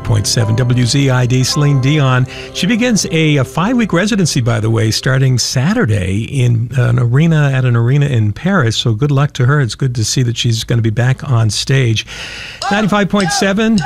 95.7 WZID, Celine Dion. She begins a 5-week residency, by the way, starting Saturday in an arena in Paris. So good luck to her. It's good to see that she's going to be back on stage. 95.7